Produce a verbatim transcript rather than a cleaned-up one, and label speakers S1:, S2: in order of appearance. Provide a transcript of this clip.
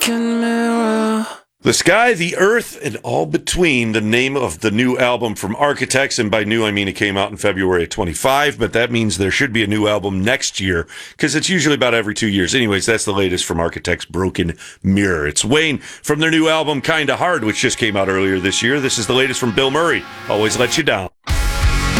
S1: broken mirror.
S2: The Sky, the Earth, and All Between, the name of the new album from Architects. And by new, I mean it came out in February of twenty-five, but that means there should be a new album next year because it's usually about every two years. Anyways, that's the latest from Architects' Broken Mirror. It's Wayne from their new album, Kinda Hard, which just came out earlier this year. This is the latest from Bill Murray, Always Let You Down.